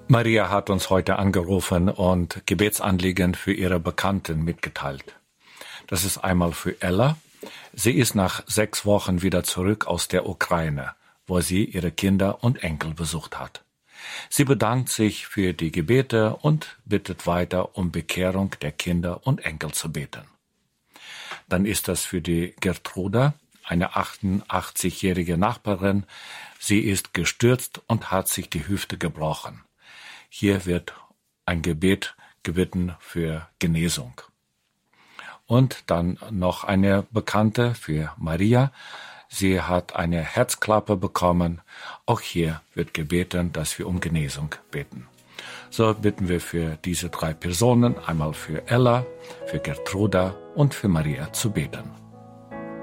Maria hat uns heute angerufen und Gebetsanliegen für ihre Bekannten mitgeteilt. Das ist einmal für Ella. Sie ist nach 6 Wochen wieder zurück aus der Ukraine, wo sie ihre Kinder und Enkel besucht hat. Sie bedankt sich für die Gebete und bittet weiter um Bekehrung der Kinder und Enkel zu beten. Dann ist das für die Gertruda, eine 88-jährige Nachbarin. Sie ist gestürzt und hat sich die Hüfte gebrochen. Hier wird ein Gebet gebeten für Genesung. Und dann noch eine Bekannte für Maria. Sie hat eine Herzklappe bekommen. Auch hier wird gebeten, dass wir um Genesung beten. So bitten wir für diese 3 Personen, einmal für Ella, für Gertruda und für Maria zu beten.